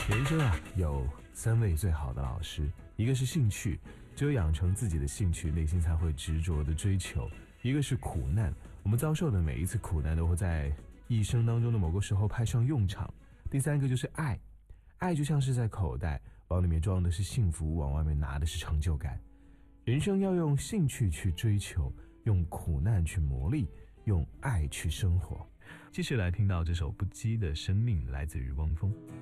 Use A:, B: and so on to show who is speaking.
A: 人生啊，有3位最好的老师，一个是兴趣，只有养成自己的兴趣，内心才会执着的追求；一个是苦难，我们遭受的每一次苦难都会在一生当中的某个时候派上用场；第3个就是爱，爱就像是在口袋，往里面装的是幸福，往外面拿的是成就感。人生要用兴趣去追求，用苦难去磨砺，用爱去生活。继续来听到这首不羁的生命，来自于汪峰。